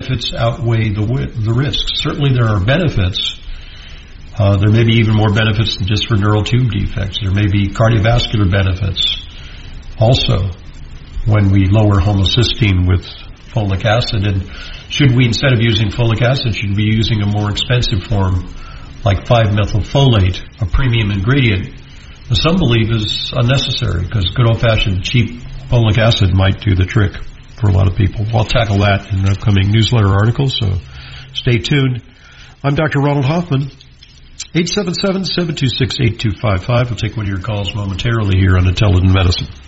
benefits outweigh the risks. Certainly there are benefits. There may be even more benefits than just for neural tube defects. There may be cardiovascular benefits also when we lower homocysteine with folic acid. And should we, instead of using folic acid, should we be using a more expensive form like 5-methylfolate, a premium ingredient? Some believe is unnecessary because good old-fashioned cheap folic acid might do the trick for a lot of people. I'll tackle that in upcoming newsletter articles, so stay tuned. I'm Dr. Ronald Hoffman. 877-726-8255. We'll take one of your calls momentarily here on Intelligent Medicine.